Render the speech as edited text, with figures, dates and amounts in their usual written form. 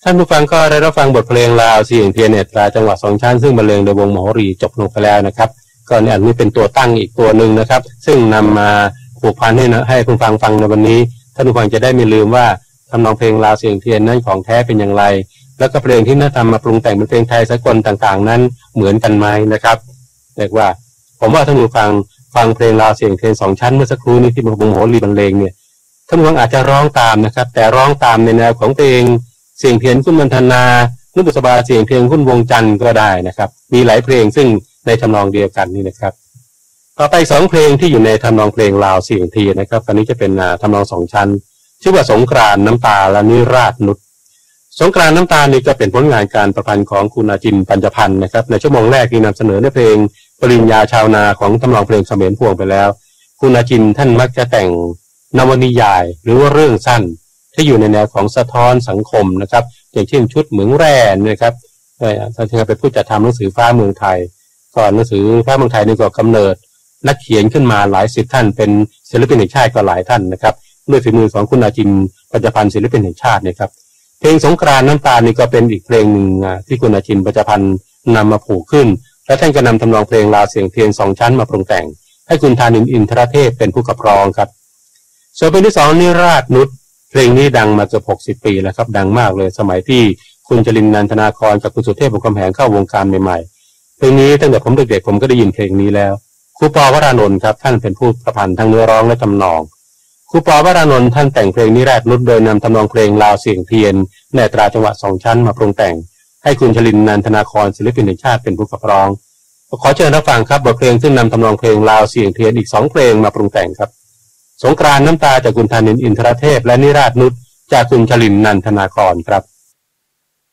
ท่านผู้ฟังก็ได้รับฟังบทเพลงลาวเสียงเทียนเนตราจังหวัดสองชั้นซึ่งบรรเลงโดยวงมโหรีจบลงไปแล้วนะครับก็อันนี้เป็นตัวตั้งอีกตัวหนึ่งนะครับซึ่งนำมาผูกพันให้ผู้ฟังฟังในวันนี้ท่านผู้ฟังจะได้ไม่ลืมว่าทำนองเพลงลาวเสียงเทียนนั้นของแท้เป็นอย่างไรแล้วก็เพลงที่นักทำมาปรุงแต่งเป็นเพลงไทยสากลต่างๆนั้นเหมือนกันไหมนะครับเรียกว่าผมว่าท่านผู้ฟังเพลงลาวเสียงเทียนสองชั้นเมื่อสักครู่นี้ที่วงมโหรีบรรเลงเนี่ยท่านผู้ฟังอาจจะร้องตามนะครับแต่ร้องตามในแนวของเพลงเสียงเทียนคุณมันธนานุบุษบาเสียงเทียนคุณวงจันทร์ก็ได้นะครับมีหลายเพลงซึ่งในทำนองเดียวกันนี่นะครับต่อไปสองเพลงที่อยู่ในทำนองเพลงลาวเสียงเทียนนะครับอันนี้จะเป็นทำนองสองชั้นชื่อว่าสงกรานต์น้ำตาและนิราศนุชสงกรานต์น้ำตานี่ก็เป็นผลงานการประพันธ์ของคุณอาจินปัญจพันธ์นะครับในชั่วโมงแรกที่นำเสนอในเพลงปริญญาชาวนาของทำนองเพลงเขมรพวงไปแล้วคุณอาจินท่านมักจะแต่งนวนิยายหรือว่าเรื่องสั้นที่อยู่ในแนวของสะท้อนสังคมนะครับอย่างเช่นชุดเหมืองแร่นะครับท่านเป็นผู้จัดทำหนังสือฟ้าเมืองไทยก่อนหนังสือฟ้าเมืองไทยนี่ก็กำเนิดนักเขียนขึ้นมาหลายสิบท่านเป็นศิลปินแห่งชาติก็หลายท่านนะครับด้วยฝีมือของคุณอาจินปัญจพันธ์ศิลปินแห่งชาตินะครับเพลงสงกรานต์น้ำตานี่ก็เป็นอีกเพลงหนึ่งที่คุณอาจินปัญจพันธ์นำมาผูกขึ้นและท่านก็นำทำนองเพลงลาวเสียงเทียนสองชั้นมาปรุงแต่งให้คุณธานินทร์อินทรเทพเป็นผู้ขับร้องครับส่วนเพลงที่สองนิราศนุชเพลงนี้ดังมาเกือบ60 ปีแล้วครับดังมากเลยสมัยที่คุณจรินทร์นันทนาครกับคุณสุเทพบุญคำแหงเข้าวงการใหม่ๆเพลงนี้ตั้งแต่ผมเด็กๆผมก็ได้ยินเพลงนี้แล้วครูปอวรานนท์ครับท่านเป็นผู้ประพันธ์ทั้งเนื้อร้องและทำนองครูปอวรานนท์ท่านแต่งเพลงนิราศนุชโดยนำทำนองเพลงลาวเสียงเทียนในอัตราจังหวะสองชั้นมาปรุงแต่งให้คุณจรินทร์นันทนาครศิลปินแห่งชาติเป็นผู้ขับร้องขอเชิญรับฟังครับบทเพลงซึ่งนำทำนองเพลงลาวเสียงเทียนอีก2เพลงมาปรุงแต่งครับสงกรานต์น้ำตาจากคุณธานินทร์อินทรเทพและนิราศนุชจากคุณจรินทร์นันทนาครครับ